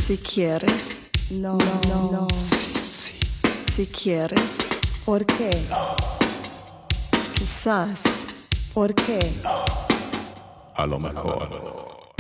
Si quieres, no, no, no. Sí. Si quieres, ¿por qué? Quizás, ¿por qué? A lo mejor.